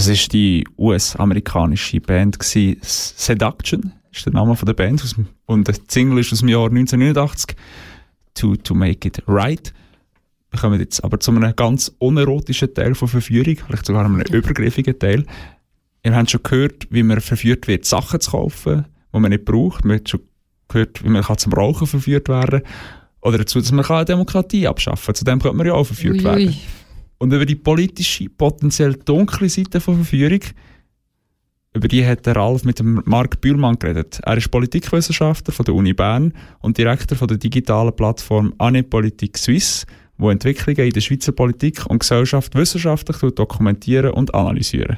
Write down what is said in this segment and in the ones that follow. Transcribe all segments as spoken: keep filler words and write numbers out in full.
Das war die U S-amerikanische Band gewesen. Seduction ist der Name von der Band. Und der Single ist aus dem Jahr neunzehnhundertneunundachtzig. To, to Make It Right. Wir kommen jetzt aber zu einem ganz unerotischen Teil von Verführung, vielleicht sogar einem übergriffigen Teil. Wir haben schon gehört, wie man verführt wird, Sachen zu kaufen, die man nicht braucht. Wir haben schon gehört, wie man zum Rauchen verführt werden kann. Oder dazu, dass man eine Demokratie abschaffen kann. Zu dem könnte man ja auch verführt ui, werden. Ui. Und über die politische, potenziell dunkle Seite von Verführung, über die hat der Ralf mit dem Marc Bühlmann geredet. Er ist Politikwissenschaftler von der Uni Bern und Direktor von der digitalen Plattform Anepolitik Suisse, die Entwicklungen in der Schweizer Politik und Gesellschaft wissenschaftlich dokumentieren und analysieren.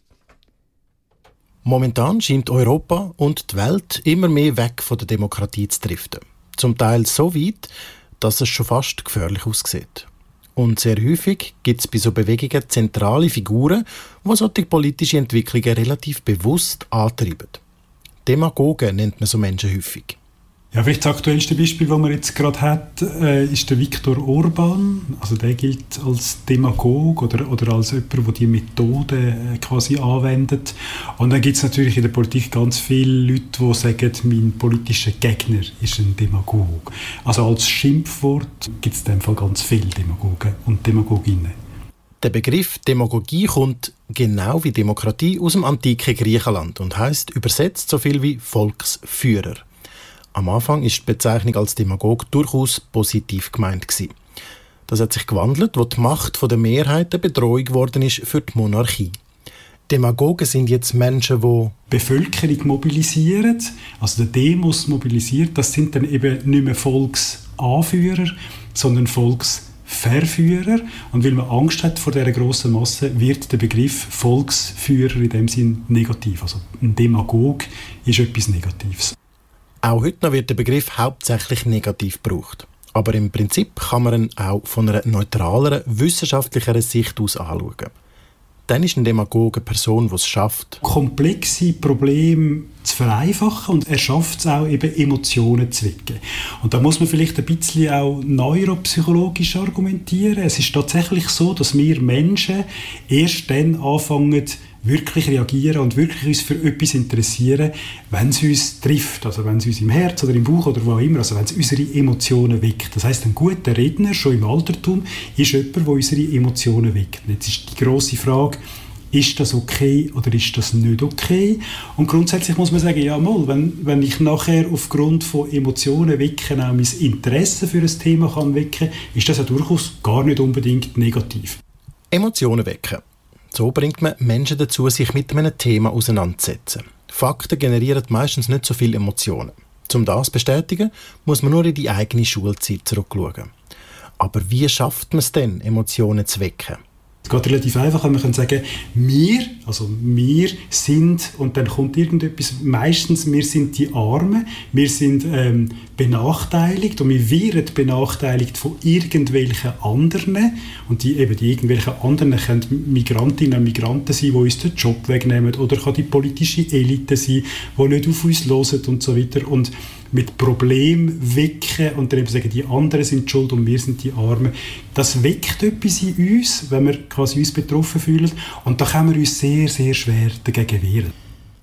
Momentan scheint Europa und die Welt immer mehr weg von der Demokratie zu driften. Zum Teil so weit, dass es schon fast gefährlich aussieht. Und sehr häufig gibt es bei so Bewegungen zentrale Figuren, die solche politische Entwicklungen relativ bewusst antreiben. Demagogen nennt man so Menschen häufig. Ja, vielleicht das aktuellste Beispiel, das man jetzt gerade hat, äh, ist der Viktor Orban. Also der gilt als Demagog oder, oder als jemand, der die Methode äh, quasi anwendet. Und dann gibt es natürlich in der Politik ganz viele Leute, die sagen, mein politischer Gegner ist ein Demagog. Also als Schimpfwort gibt es in dem Fall ganz viele Demagogen und Demagoginnen. Der Begriff Demagogie kommt, genau wie Demokratie, aus dem antiken Griechenland und heisst übersetzt so viel wie Volksführer. Am Anfang ist die Bezeichnung als Demagog durchaus positiv gemeint gewesen. Das hat sich gewandelt, wo die Macht der Mehrheit eine Bedrohung geworden ist für die Monarchie. Demagogen sind jetzt Menschen, die Bevölkerung mobilisieren, also der Demos mobilisiert. Das sind dann eben nicht mehr Volksanführer, sondern Volksverführer. Und weil man Angst hat vor dieser grossen Masse, wird der Begriff Volksführer in dem Sinn negativ. Also ein Demagog ist etwas Negatives. Auch heute noch wird der Begriff hauptsächlich negativ gebraucht. Aber im Prinzip kann man ihn auch von einer neutraleren, wissenschaftlicheren Sicht aus anschauen. Dann ist ein Demagoge eine Person, die es schafft, komplexe Probleme zu vereinfachen, und er schafft es auch, eben Emotionen zu wecken. Und da muss man vielleicht ein bisschen auch neuropsychologisch argumentieren. Es ist tatsächlich so, dass wir Menschen erst dann anfangen, wirklich reagieren und wirklich uns für etwas interessieren, wenn es uns trifft, also wenn es uns im Herz oder im Bauch oder wo auch immer, also wenn es unsere Emotionen weckt. Das heisst, ein guter Redner, schon im Altertum, ist jemand, der unsere Emotionen weckt. Jetzt ist die grosse Frage, ist das okay oder ist das nicht okay? Und grundsätzlich muss man sagen, ja mal, wenn, wenn ich nachher aufgrund von Emotionen wecken auch mein Interesse für ein Thema kann wecken, ist das ja durchaus gar nicht unbedingt negativ. Emotionen wecken. So bringt man Menschen dazu, sich mit einem Thema auseinanderzusetzen. Fakten generieren meistens nicht so viele Emotionen. Um das zu bestätigen, muss man nur in die eigene Schulzeit zurückschauen. Aber wie schafft man es denn, Emotionen zu wecken? Es geht relativ einfach, man kann sagen, wir, also wir sind, und dann kommt irgendetwas, meistens wir sind die Armen, wir sind ähm, benachteiligt und wir werden benachteiligt von irgendwelchen anderen, und die, eben die irgendwelchen anderen können Migrantinnen und Migranten sein, die uns den Job wegnehmen, oder kann die politische Elite sein, die nicht auf uns hören und so weiter. Und mit Problemen wecken und dann eben sagen, die anderen sind schuld und wir sind die Armen. Das weckt etwas in uns, wenn wir quasi uns betroffen fühlen, und da können wir uns sehr, sehr schwer dagegen wehren.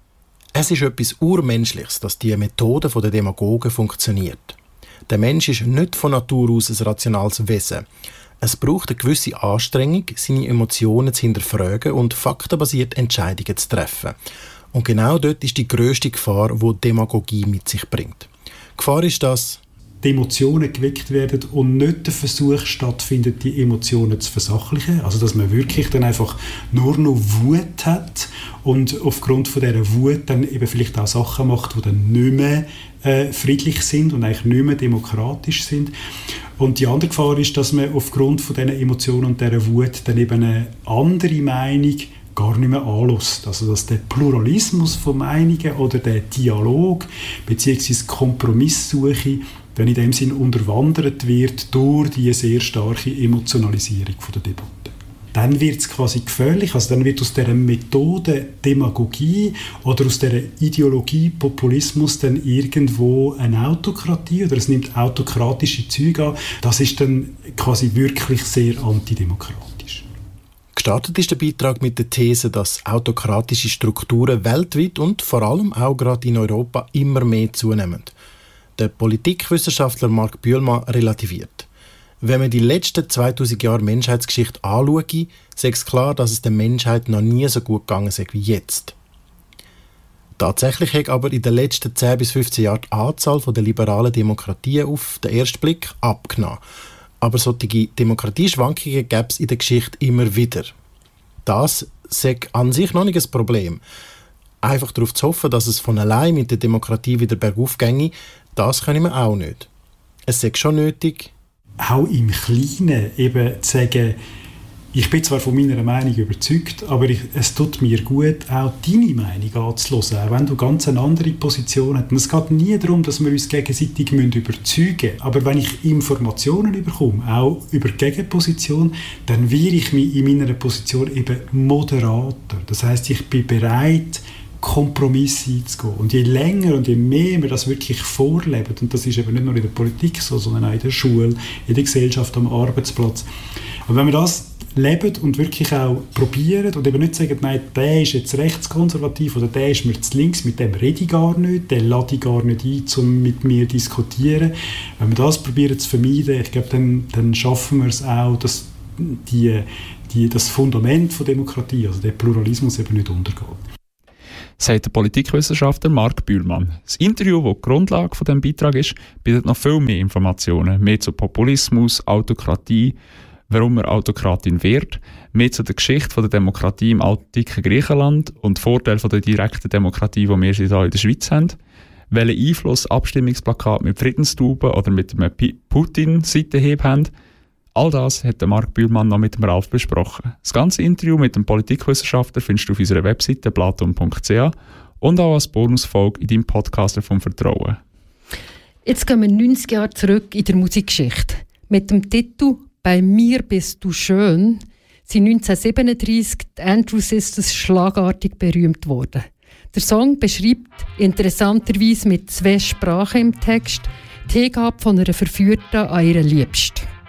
Es ist etwas Urmenschliches, dass die Methode der Demagogen funktioniert. Der Mensch ist nicht von Natur aus ein rationales Wesen. Es braucht eine gewisse Anstrengung, seine Emotionen zu hinterfragen und faktenbasiert Entscheidungen zu treffen. Und genau dort ist die grösste Gefahr, die Demagogie mit sich bringt. Die Gefahr ist, dass die Emotionen geweckt werden und nicht der Versuch stattfindet, die Emotionen zu versachlichen. Also dass man wirklich dann einfach nur noch Wut hat und aufgrund von dieser Wut dann eben vielleicht auch Sachen macht, die dann nicht mehr äh, friedlich sind und eigentlich nicht mehr demokratisch sind. Und die andere Gefahr ist, dass man aufgrund von diesen Emotionen und dieser Wut dann eben eine andere Meinung gar nicht mehr anlässt. Also dass der Pluralismus von Meinungen oder der Dialog bzw. Kompromisssuche dann in dem Sinn unterwandert wird durch die sehr starke Emotionalisierung von der Debatte. Dann wird es quasi gefährlich, also dann wird aus dieser Methode Demagogie oder aus dieser Ideologie Populismus dann irgendwo eine Autokratie, oder es nimmt autokratische Züge an. Das ist dann quasi wirklich sehr antidemokratisch. Gestartet ist der Beitrag mit der These, dass autokratische Strukturen weltweit und vor allem auch gerade in Europa immer mehr zunehmen. Der Politikwissenschaftler Marc Bühlmann relativiert. Wenn man die letzten zweitausend Jahre Menschheitsgeschichte anschaue, sei es klar, dass es der Menschheit noch nie so gut gegangen ist wie jetzt. Tatsächlich hat aber in den letzten zehn bis fünfzehn Jahren die Anzahl der liberalen Demokratien auf den ersten Blick abgenommen. Aber solche Demokratieschwankungen gäbe es in der Geschichte immer wieder. Das sei an sich noch nicht ein Problem. Einfach darauf zu hoffen, dass es von allein mit der Demokratie wieder bergauf ginge, das können wir auch nicht. Es sei schon nötig, auch im Kleinen eben zu sagen, ich bin zwar von meiner Meinung überzeugt, aber ich, es tut mir gut, auch deine Meinung anzuhören, auch wenn du ganz eine andere Position hast. Und es geht nie darum, dass wir uns gegenseitig überzeugen müssen. Aber wenn ich Informationen bekomme, auch über die Gegenposition, dann werde ich mich in meiner Position eben moderater. Das heisst, ich bin bereit, Kompromisse einzugehen. Und je länger und je mehr wir das wirklich vorleben, und das ist eben nicht nur in der Politik so, sondern auch in der Schule, in der Gesellschaft, am Arbeitsplatz. Aber wenn wir das leben und wirklich auch probieren und eben nicht sagen, nein, der ist jetzt rechtskonservativ oder der ist mir zu links, mit dem rede ich gar nicht, den lade ich gar nicht ein, um mit mir zu diskutieren. Wenn wir das probieren zu vermeiden, ich glaube, dann, dann schaffen wir es auch, dass die, die, das Fundament von Demokratie, also der Pluralismus, eben nicht untergeht. Sagt der Politikwissenschaftler Marc Bühlmann. Das Interview, das die Grundlage von diesem Beitrag ist, bietet noch viel mehr Informationen. Mehr zu Populismus, Autokratie, warum er Autokratin wird, mehr zu der Geschichte der Demokratie im antiken Griechenland und Vorteile der direkten Demokratie, die wir hier in der Schweiz haben, welchen Einfluss Abstimmungsplakate mit Friedenstauben oder mit einem Putin-Seitenhieb haben. All das hat Marc Bühlmann noch mit dem Ralf besprochen. Das ganze Interview mit dem Politikwissenschaftler findest du auf unserer Webseite platon punkt c h und auch als Bonusfolge in deinem Podcaster vom Vertrauen. Jetzt gehen wir neunzig Jahre zurück in der Musikgeschichte. Mit dem Titel «Bei mir bist du schön» sind neunzehnhundertsiebenunddreissig die Andrew Sisters schlagartig berühmt worden. Der Song beschreibt interessanterweise mit zwei Sprachen im Text die Hingabe von einer Verführten an ihren Liebsten.